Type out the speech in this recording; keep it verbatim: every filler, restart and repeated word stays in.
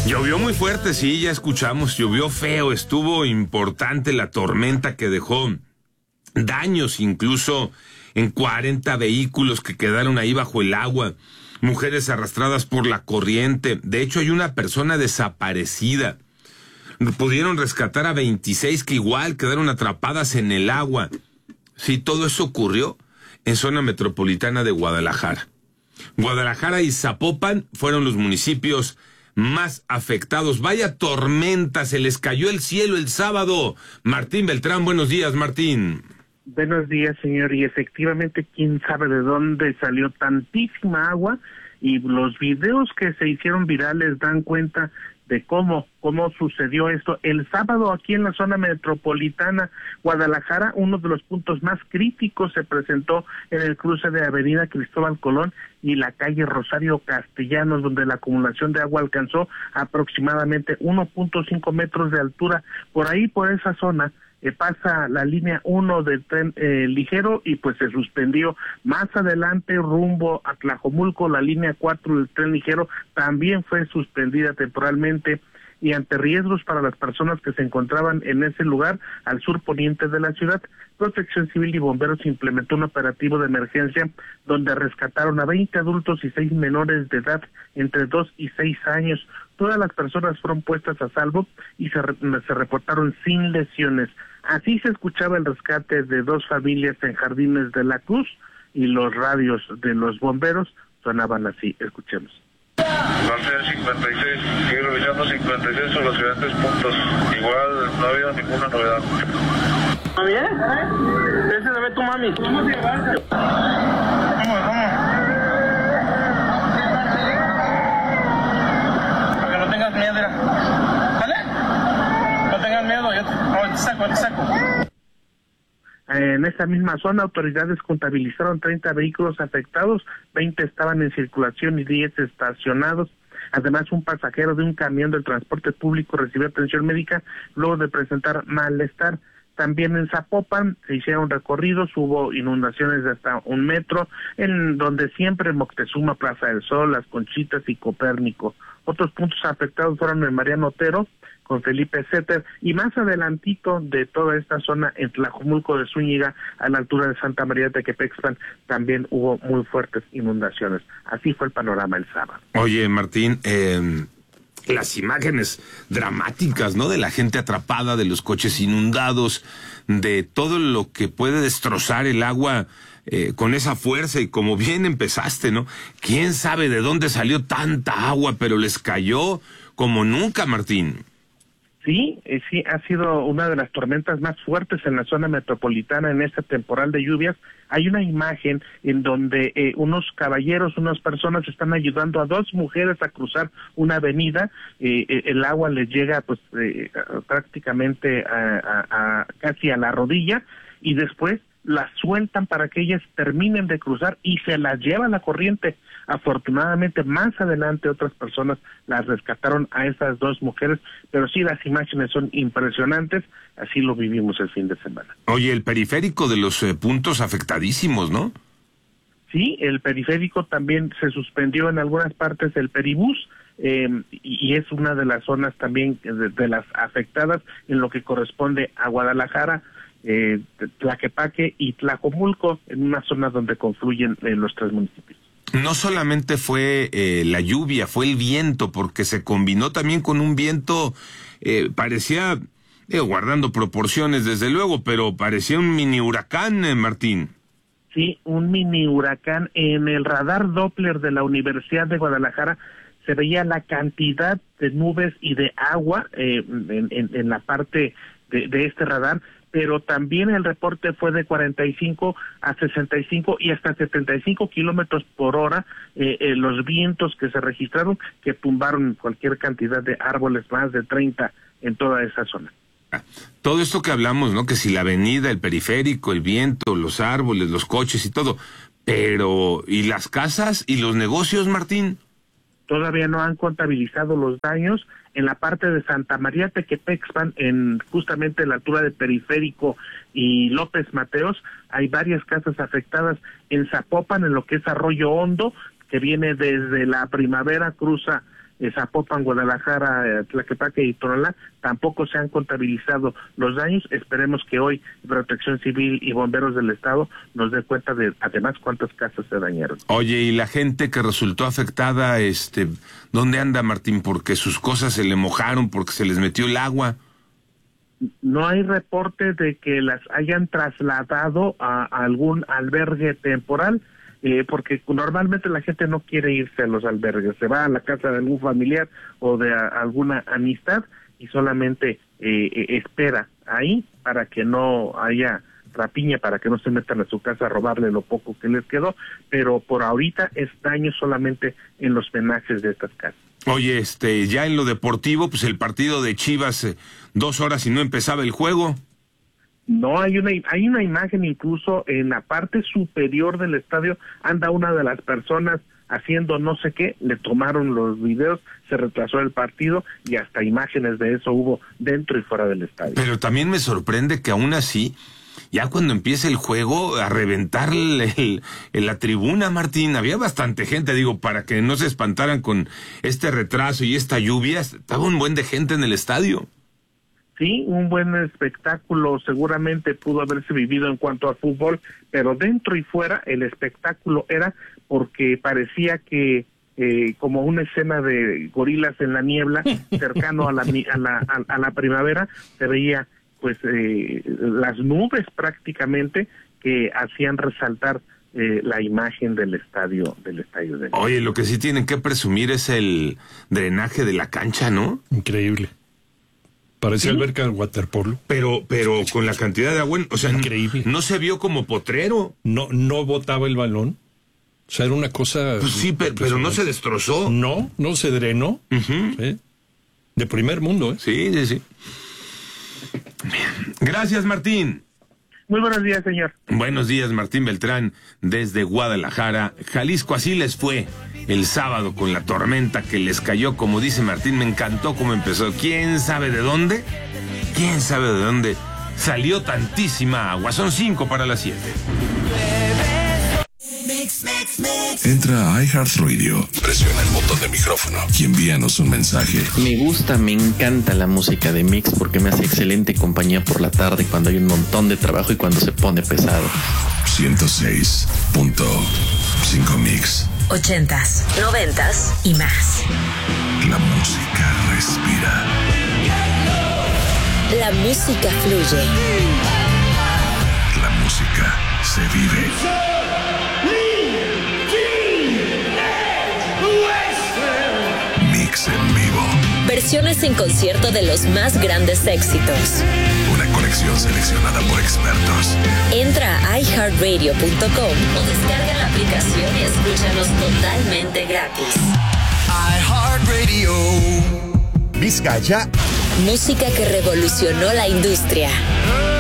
Llovió muy fuerte, sí, ya escuchamos, llovió feo, estuvo importante la tormenta que dejó daños incluso en cuarenta vehículos que quedaron ahí bajo el agua, mujeres arrastradas por la corriente. De hecho, hay una persona desaparecida. Pudieron rescatar a veintiséis que igual quedaron atrapadas en el agua. Sí, todo eso ocurrió en zona metropolitana de Guadalajara. Guadalajara y Zapopan fueron los municipios más afectados. Vaya tormenta, se les cayó el cielo el sábado. Martín Beltrán, buenos días, Martín. Buenos días, señor, y efectivamente, quién sabe de dónde salió tantísima agua, y los videos que se hicieron virales dan cuenta de cómo, cómo sucedió esto. El sábado aquí en la zona metropolitana Guadalajara, uno de los puntos más críticos se presentó en el cruce de Avenida Cristóbal Colón y la calle Rosario Castellanos, donde la acumulación de agua alcanzó aproximadamente uno punto cinco metros de altura. Por ahí, por esa zona, Eh, pasa la línea uno del tren eh, ligero y pues se suspendió. Más adelante, rumbo a Tlajomulco, la línea cuatro del tren ligero también fue suspendida temporalmente, y ante riesgos para las personas que se encontraban en ese lugar al sur poniente de la ciudad, Protección Civil y Bomberos implementó un operativo de emergencia donde rescataron a veinte adultos y seis menores de edad entre dos y seis años. Todas las personas fueron puestas a salvo y se, re se reportaron sin lesiones. Así se escuchaba el rescate de dos familias en Jardines de la Cruz, y los radios de los bomberos sonaban así. Escuchemos. Marcel cincuenta y seis, sigue revisando cincuenta y seis sobre los diferentes puntos. Igual no ha habido ninguna novedad. ¿Mami, eh? Ese debe tu mami. ¿Cómo se va? Vamos, vamos. Para que no tengas miedo, mira. ¿Sale? No tengas miedo, yo te, te saco, te saco. En esa misma zona, autoridades contabilizaron treinta vehículos afectados, veinte estaban en circulación y diez estacionados. Además, un pasajero de un camión del transporte público recibió atención médica luego de presentar malestar. También en Zapopan se hicieron recorridos, hubo inundaciones de hasta un metro, en donde siempre Moctezuma, Plaza del Sol, Las Conchitas y Copérnico. Otros puntos afectados fueron en Mariano Otero, con Felipe Setter, y más adelantito de toda esta zona, en Tlajomulco de Zúñiga, a la altura de Santa María de Tequepexpan, también hubo muy fuertes inundaciones. Así fue el panorama el sábado. Oye, Martín, eh, las imágenes dramáticas, ¿no? De la gente atrapada, de los coches inundados, de todo lo que puede destrozar el agua eh, con esa fuerza, y como bien empezaste, ¿no? ¿Quién sabe de dónde salió tanta agua, pero les cayó como nunca, Martín? Sí, eh, sí, ha sido una de las tormentas más fuertes en la zona metropolitana en esta temporada de lluvias. Hay una imagen en donde eh, unos caballeros, unas personas están ayudando a dos mujeres a cruzar una avenida. Eh, eh, el agua les llega pues eh, prácticamente a, a, a casi a la rodilla, y después las sueltan para que ellas terminen de cruzar y se las lleva la corriente. Afortunadamente, más adelante otras personas las rescataron a esas dos mujeres, pero sí, las imágenes son impresionantes. Así lo vivimos el fin de semana. Oye, el periférico de los eh, puntos afectadísimos, ¿no? Sí, el periférico también se suspendió en algunas partes, el peribús, eh, y es una de las zonas también de, de las afectadas en lo que corresponde a Guadalajara, eh, Tlaquepaque y Tlajomulco, en una zona donde confluyen eh, los tres municipios. No solamente fue eh, la lluvia, fue el viento, porque se combinó también con un viento, eh, parecía, eh, guardando proporciones desde luego, pero parecía un mini huracán, eh, Martín. Sí, un mini huracán. En el radar Doppler de la Universidad de Guadalajara se veía la cantidad de nubes y de agua eh, en, en, en la parte de, de este radar, pero también el reporte fue de cuarenta y cinco a sesenta y cinco y hasta setenta y cinco kilómetros por hora, eh, eh, los vientos que se registraron, que tumbaron cualquier cantidad de árboles, más de treinta en toda esa zona. Todo esto que hablamos, ¿no? Que si la avenida, el periférico, el viento, los árboles, los coches y todo, pero ¿y las casas y los negocios, Martín? Todavía no han contabilizado los daños. En la parte de Santa María Tequepexpan, en justamente la altura de Periférico y López Mateos, hay varias casas afectadas. En Zapopan, en lo que es Arroyo Hondo, que viene desde la Primavera, cruza eh, Zapopan, Guadalajara, eh, Tlaquepaque y Tonalá, tampoco se han contabilizado los daños. Esperemos que hoy Protección Civil y Bomberos del Estado nos dé cuenta de, además, cuántas casas se dañaron. Oye, y la gente que resultó afectada, este, ¿dónde anda, Martín? Porque sus cosas se le mojaron, porque se les metió el agua. No hay reporte de que las hayan trasladado a, a algún albergue temporal, eh, porque normalmente la gente no quiere irse a los albergues, se va a la casa de algún familiar o de a, alguna amistad y solamente eh, eh, espera ahí para que no haya rapiña, para que no se metan a su casa a robarle lo poco que les quedó, pero por ahorita es daño solamente en los penajes de estas casas. Oye, este, ya en lo deportivo, pues el partido de Chivas, eh, dos horas y no empezaba el juego. No, hay una hay una imagen incluso en la parte superior del estadio, anda una de las personas haciendo no sé qué, le tomaron los videos, se retrasó el partido y hasta imágenes de eso hubo dentro y fuera del estadio. Pero también me sorprende que aún así, ya cuando empieza el juego, a reventar el, el, el, la tribuna, Martín, había bastante gente, digo, para que no se espantaran con este retraso y esta lluvia, estaba un buen de gente en el estadio. Sí, un buen espectáculo seguramente pudo haberse vivido en cuanto al fútbol, pero dentro y fuera el espectáculo era porque parecía que eh, como una escena de gorilas en la niebla, cercano a la, a la, a, a la primavera, se veía pues eh, las nubes prácticamente que hacían resaltar eh, la imagen del estadio del estadio de Oye, lo que sí tienen que presumir es el drenaje de la cancha, ¿no? Increíble. Parece ¿Sí? alberca de waterpolo. Pero, pero con la cantidad de agua, o sea, increíble. No, no se vio como potrero. No, no botaba el balón. O sea, era una cosa. Pues sí, pero, pero no se destrozó. No, no se drenó. Uh-huh. ¿Sí? De primer mundo, ¿eh? Sí, sí, sí. Gracias, Martín. Muy buenos días, señor. Buenos días, Martín Beltrán, desde Guadalajara, Jalisco. Así les fue el sábado con la tormenta que les cayó, como dice Martín, me encantó cómo empezó. ¿Quién sabe de dónde? ¿Quién sabe de dónde salió tantísima agua? Son cinco para las siete. Entra a iHeartRadio, presiona el botón de micrófono y envíanos un mensaje. Me gusta, me encanta la música de Mix porque me hace excelente compañía por la tarde cuando hay un montón de trabajo y cuando se pone pesado. ciento seis punto cinco Mix. Ochentas, noventas y más. La música respira. La música fluye. La música se vive. Mix en vivo. Versiones en concierto de los más grandes éxitos. Una colección seleccionada por expertos. Entra a i heart radio punto com o descarga la aplicación y escúchanos totalmente gratis. iHeartRadio. Vizcaya. Música que revolucionó la industria.